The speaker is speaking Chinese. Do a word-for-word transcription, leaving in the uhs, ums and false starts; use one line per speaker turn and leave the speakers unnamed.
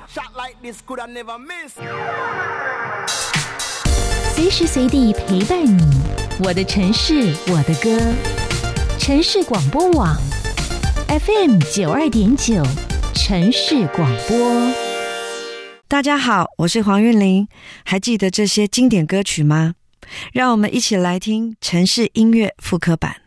随时随地陪伴你，我的城市，我的歌。城市广播网 F M 九二点九，城市广播。
大家好，我是黄韵玲，还记得这些经典歌曲吗？让我们一起来听城市音乐复刻版。